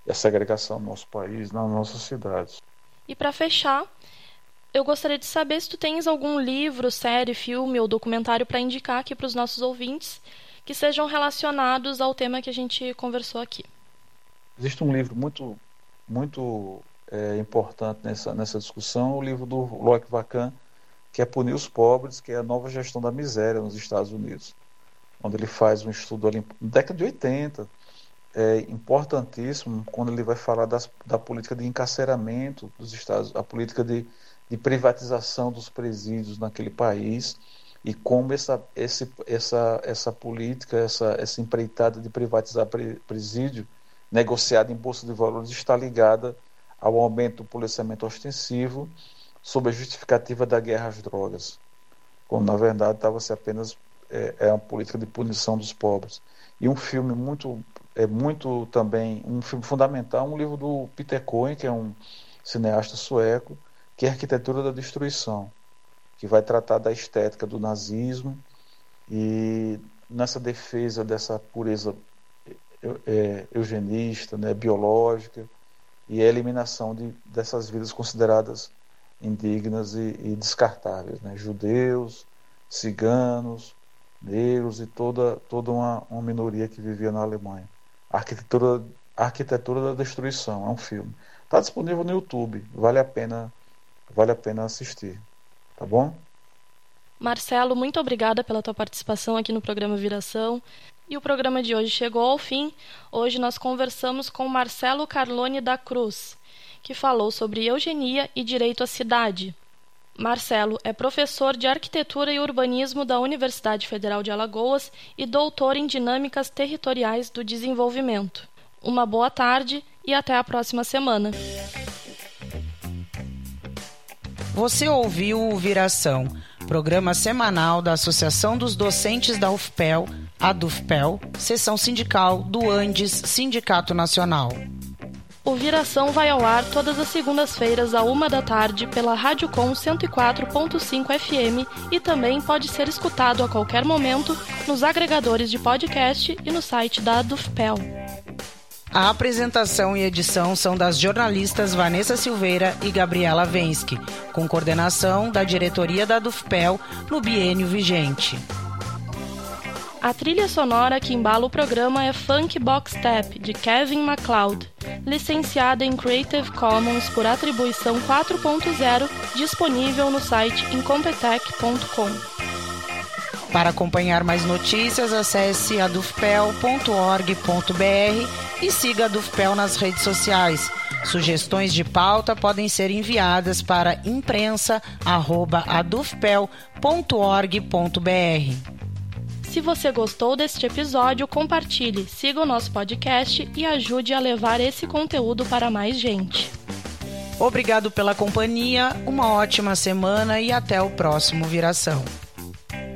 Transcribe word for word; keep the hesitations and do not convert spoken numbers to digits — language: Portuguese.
e a segregação no nosso país, nas nossas cidades. E para fechar, eu gostaria de saber se tu tens algum livro, série, filme ou documentário para indicar aqui para os nossos ouvintes que sejam relacionados ao tema que a gente conversou aqui. Existe um livro muito, muito é, importante nessa, nessa discussão, o livro do Loic Vacan, que é Punir os Pobres, que é a nova gestão da miséria nos Estados Unidos, onde ele faz um estudo ali na década de oitenta, é importantíssimo, quando ele vai falar das, da política de encarceramento dos Estados, a política de, de privatização dos presídios naquele país, e como essa, esse, essa, essa política, essa, essa empreitada de privatizar presídio, negociada em bolsa de valores, está ligada ao aumento do policiamento ostensivo, sob a justificativa da guerra às drogas, quando na verdade estava-se apenas é, é uma política de punição dos pobres. E um filme muito, é muito também, um filme fundamental, um livro do Peter Cohen, que é um cineasta sueco, que é Arquitetura da Destruição, que vai tratar da estética do nazismo e nessa defesa dessa pureza é, eugenista, né, biológica, e a eliminação de, dessas vidas consideradas indignas e, e descartáveis, né? Judeus, ciganos, negros e toda, toda uma, uma minoria que vivia na Alemanha. A arquitetura, a arquitetura da Destruição é um filme. Está disponível no YouTube, vale a pena, vale a pena assistir. Tá bom? Marcelo, muito obrigada pela tua participação aqui no programa Viração. E o programa de hoje chegou ao fim. Hoje nós conversamos com Marcelo Carlone da Cruz, que falou sobre eugenia e direito à cidade. Marcelo é professor de Arquitetura e Urbanismo da Universidade Federal de Alagoas e doutor em Dinâmicas Territoriais do Desenvolvimento. Uma boa tarde e até a próxima semana. Você ouviu o Viração, programa semanal da Associação dos Docentes da U F P E L, a DUFPEL, seção sindical do Andes Sindicato Nacional. O Viração vai ao ar todas as segundas-feiras à uma da tarde pela Rádio Com cento e quatro ponto cinco F M e também pode ser escutado a qualquer momento nos agregadores de podcast e no site da DUFPEL. A apresentação e edição são das jornalistas Vanessa Silveira e Gabriela Vensky, com coordenação da diretoria da DUFPEL no biênio vigente. A trilha sonora que embala o programa é Funk Box Step, de Kevin MacLeod, licenciada em Creative Commons por atribuição quatro ponto zero, disponível no site incompetech ponto com. Para acompanhar mais notícias, acesse a dufpel ponto org ponto b r e siga a DUFPEL nas redes sociais. Sugestões de pauta podem ser enviadas para imprensa arroba adufpel ponto org ponto b r. Se você gostou deste episódio, compartilhe, siga o nosso podcast e ajude a levar esse conteúdo para mais gente. Obrigado pela companhia, uma ótima semana e até o próximo Viração.